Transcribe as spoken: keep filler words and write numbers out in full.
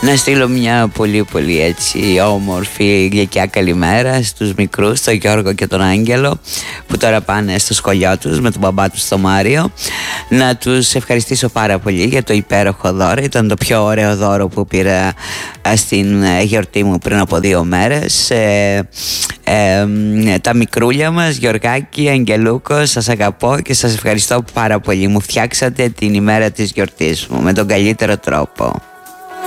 Να στείλω μια πολύ πολύ έτσι όμορφη γλυκιά καλημέρα στους μικρούς, τον Γιώργο και τον Άγγελο, που τώρα πάνε στο σχολείο τους με τον μπαμπά τους στο Μάριο. Να τους ευχαριστήσω πάρα πολύ για το υπέροχο δώρο. Ήταν το πιο ωραίο δώρο που πήρα στην γιορτή μου πριν από δύο μέρες. ε, ε, Τα μικρούλια μας, Γιωργάκη, Αγγελούκο, σας αγαπώ και σας ευχαριστώ πάρα πολύ. Μου φτιάξατε την ημέρα της γιορτής μου με τον καλύτερο τρόπο.